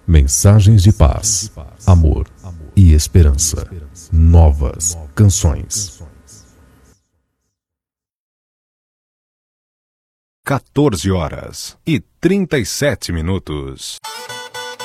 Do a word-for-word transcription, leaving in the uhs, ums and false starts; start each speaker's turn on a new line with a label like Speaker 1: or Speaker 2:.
Speaker 1: Mensagens de paz, amor e esperança. Novas canções.
Speaker 2: quatorze horas e trinta e sete minutos.